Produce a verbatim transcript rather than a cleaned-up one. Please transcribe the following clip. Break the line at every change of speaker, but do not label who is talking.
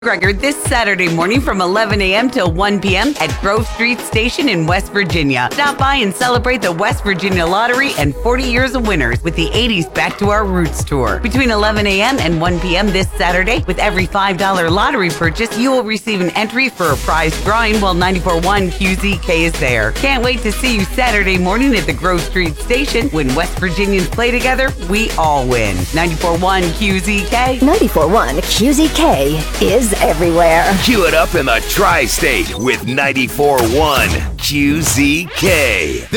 Gregor this Saturday morning from eleven a.m. till one p.m. at Grove Street Station in West Virginia. Stop by and celebrate the West Virginia Lottery and forty years of winners with the eighties Back to Our Roots Tour. Between eleven a.m. and one p.m. this Saturday, with every five dollars lottery purchase, you will receive an entry for a prize drawing while ninety-four point one Q Z K is there. Can't wait to see you Saturday morning at the Grove Street Station. When West Virginians play together, we all win. ninety-four point one Q Z K.
ninety-four point one Q Z K is everywhere.
Cue it up in the tri-state with ninety-four point one Q Z K.